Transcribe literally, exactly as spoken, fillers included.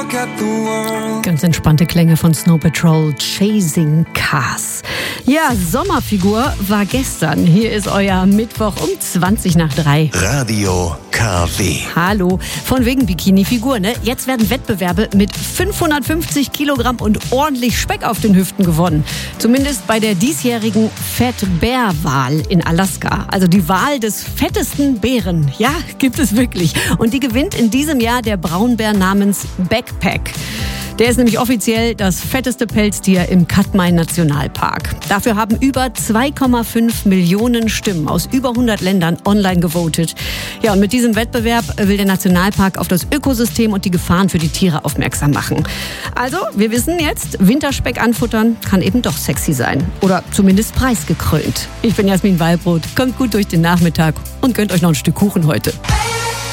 Ganz entspannte Klänge von Snow Patrol, Chasing Cars. Ja, Sommerfigur war gestern. Hier ist euer Mittwoch um zwanzig nach drei. Radio K W. Hallo, von wegen Bikini-Figur, ne? Jetzt werden Wettbewerbe mit fünfhundertfünfzig Kilogramm und ordentlich Speck auf den Hüften gewonnen. Zumindest bei der diesjährigen Fat Bear Wahl in Alaska. Also die Wahl des fettesten Bären. Ja, gibt es wirklich. Und die gewinnt in diesem Jahr der Braunbär namens Backpack. Der ist nämlich offiziell das fetteste Pelztier im Katmai Nationalpark. Dafür haben über zwei Komma fünf Millionen Stimmen aus über hundert Ländern online gewotet. Ja, und mit diesem Wettbewerb will der Nationalpark auf das Ökosystem und die Gefahren für die Tiere aufmerksam machen. Also, wir wissen jetzt, Winterspeck anfuttern kann eben doch sexy sein. Oder zumindest preisgekrönt. Ich bin Jasmin Wallbrot. Kommt gut durch den Nachmittag und gönnt euch noch ein Stück Kuchen heute.